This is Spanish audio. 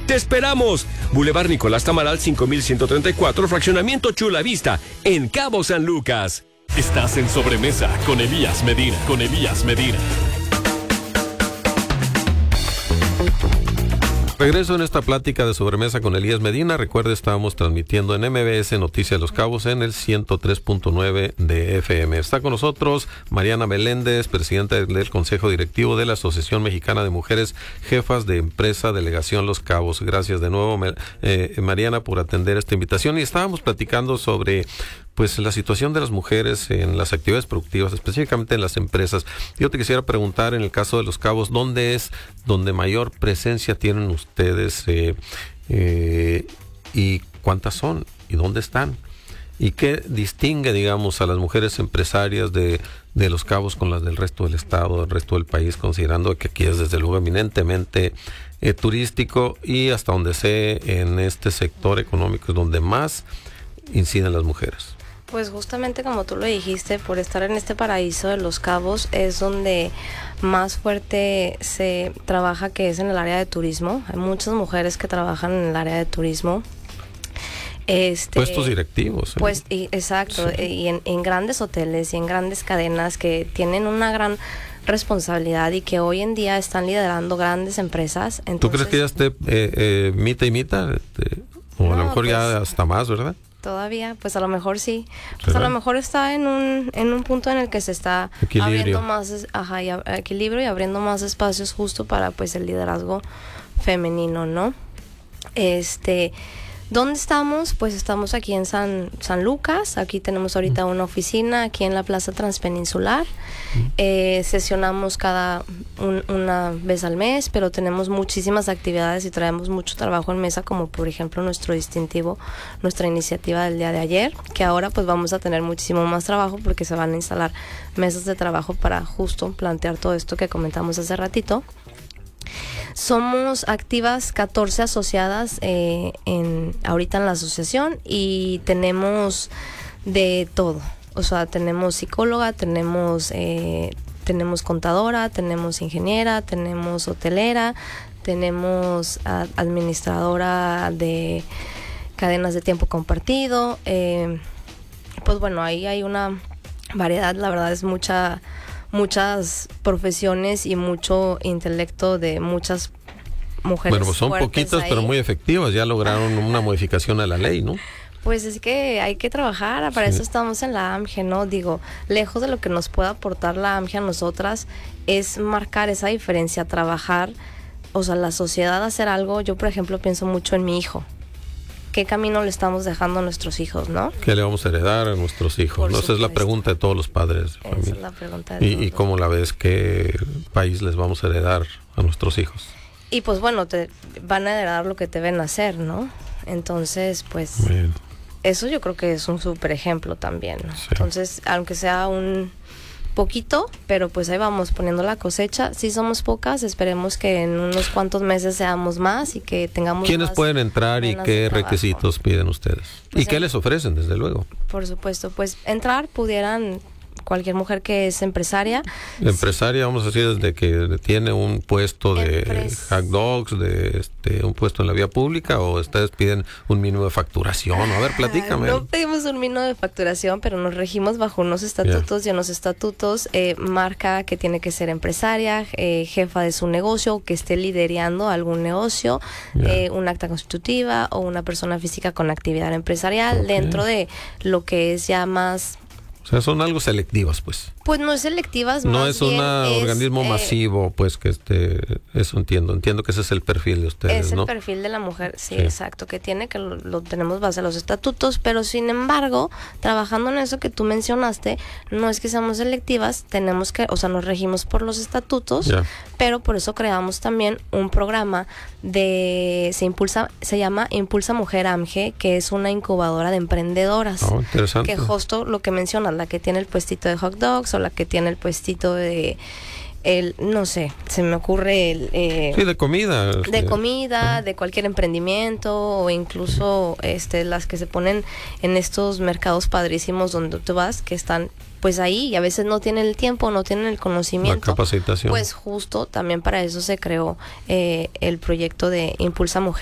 ¡Te esperamos! Boulevard Nicolás Tamaral 5134, Fraccionamiento Chula Vista, en Cabo San Lucas. Estás en Sobremesa con Elías Medina. Regreso en esta plática de Sobremesa con Elías Medina. Recuerde, estábamos transmitiendo en MBS Noticias Los Cabos en el 103.9 de FM. Está con nosotros Mariana Meléndez, presidenta del Consejo Directivo de la Asociación Mexicana de Mujeres Jefas de Empresa Delegación Los Cabos. Gracias de nuevo, Mariana, por atender esta invitación. Y estábamos platicando sobre pues la situación de las mujeres en las actividades productivas, específicamente en las empresas. Yo te quisiera preguntar, en el caso de Los Cabos, ¿dónde es donde mayor presencia tienen ustedes y cuántas son y dónde están? ¿Y qué distingue, digamos, a las mujeres empresarias de Los Cabos con las del resto del estado, del resto del país, considerando que aquí es desde luego eminentemente turístico y hasta donde sé en este sector económico es donde más inciden las mujeres? Pues justamente como tú lo dijiste, por estar en este paraíso de Los Cabos es donde más fuerte se trabaja, que es en el área de turismo. Hay muchas mujeres que trabajan en el área de turismo. Puestos directivos. Pues, exacto, sí. Y en grandes hoteles y en grandes cadenas que tienen una gran responsabilidad y que hoy en día están liderando grandes empresas. Entonces, ¿tú crees que ya esté mitad y mitad? O a lo mejor pues, ya hasta más, ¿verdad? Todavía, pues a lo mejor sí. Pues a lo mejor está en un punto en el que se está abriendo más equilibrio y abriendo más espacios justo para pues el liderazgo femenino, ¿no? ¿Dónde estamos? Pues estamos aquí en San Lucas. Aquí tenemos ahorita una oficina aquí en la Plaza Transpeninsular. Sesionamos una vez al mes, pero tenemos muchísimas actividades y traemos mucho trabajo en mesa, como por ejemplo nuestro distintivo, nuestra iniciativa del día de ayer, que ahora pues vamos a tener muchísimo más trabajo porque se van a instalar mesas de trabajo para justo plantear todo esto que comentamos hace ratito. Somos activas 14 asociadas ahorita en la asociación y tenemos de todo. O sea, tenemos psicóloga, tenemos contadora, tenemos ingeniera, tenemos hotelera, tenemos administradora de cadenas de tiempo compartido. Pues bueno, ahí hay una variedad, la verdad es muchas profesiones y mucho intelecto de muchas mujeres. Bueno, pues son poquitas ahí, pero muy efectivas. Ya lograron una modificación a la ley, ¿no? Pues es que hay que trabajar, para eso estamos en la AMGE, ¿no? Digo, lejos de lo que nos pueda aportar la AMGE a nosotras, es marcar esa diferencia, trabajar, o sea, la sociedad hacer algo. Yo, por ejemplo, pienso mucho en mi hijo. ¿Qué camino le estamos dejando a nuestros hijos, no? ¿Qué le vamos a heredar a nuestros hijos? ¿No? Esa es la pregunta de todos los padres de familia. Esa es la pregunta de todos. ¿Y cómo la ves? ¿Qué país les vamos a heredar a nuestros hijos? Y pues bueno, te van a heredar lo que te ven hacer, ¿no? Entonces, pues, eso yo creo que es un súper ejemplo también, ¿no? Sí. Entonces, aunque sea un poquito, pero pues ahí vamos poniendo la cosecha. Sí somos pocas, esperemos que en unos cuantos meses seamos más y que tengamos. ¿Quiénes más pueden entrar y qué requisitos piden ustedes? Pues ¿y qué les ofrecen, desde luego? Por supuesto, pues entrar pudieran cualquier mujer que es empresaria. Empresaria, vamos a decir, desde que tiene un puesto de hot dogs, de un puesto en la vía pública, o ustedes piden un mínimo de facturación. A ver, platícame. No pedimos un mínimo de facturación, pero nos regimos bajo unos estatutos y en los estatutos marca que tiene que ser empresaria, jefa de su negocio, que esté liderando algún negocio, un acta constitutiva o una persona física con actividad empresarial dentro de lo que es ya más. O sea, son algo selectivas, pues. Pues no es selectivas, no es un organismo masivo, pues, que eso entiendo que ese es el perfil de ustedes, ¿no? Es el perfil de la mujer, sí, exacto, que tiene, que lo tenemos base a los estatutos, pero sin embargo, trabajando en eso que tú mencionaste, no es que seamos selectivas, tenemos que, o sea, nos regimos por los estatutos, pero por eso creamos también un programa se llama Impulsa Mujer AMGE, que es una incubadora de emprendedoras. Interesante. Que justo lo que mencionas, la que tiene el puestito de hot dogs o la que tiene el puestito de no sé, se me ocurre de comida. De comida, de cualquier emprendimiento, o incluso las que se ponen en estos mercados padrísimos donde tú vas, que están pues ahí y a veces no tienen el tiempo, no tienen el conocimiento. La capacitación. Pues justo también para eso se creó el proyecto de Impulsa Mujer.